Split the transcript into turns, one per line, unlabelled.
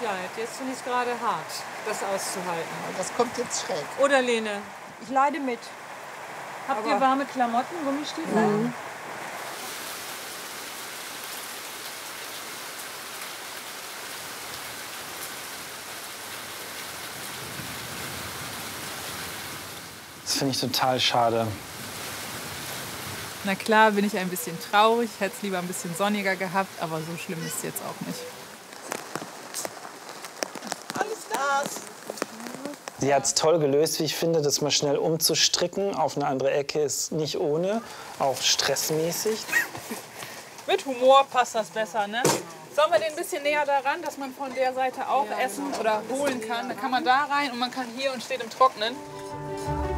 leid. Jetzt finde ich es gerade hart, das auszuhalten.
Das kommt jetzt schräg.
Oder Lene?
Ich leide mit.
Habt ihr warme Klamotten, Gummistiefel?
Mhm.
Das finde ich total schade.
Na klar bin ich ein bisschen traurig, hätte es lieber ein bisschen sonniger gehabt, aber so schlimm ist es jetzt auch nicht.
Alles das.
Sie hat es toll gelöst, wie ich finde, das mal schnell umzustricken auf eine andere Ecke ist nicht ohne, auch stressmäßig.
Mit Humor passt das besser, ne? Sollen wir den ein bisschen näher daran, dass man von der Seite auch essen oder holen kann? Dann kann man da rein und man kann hier und steht im Trocknen.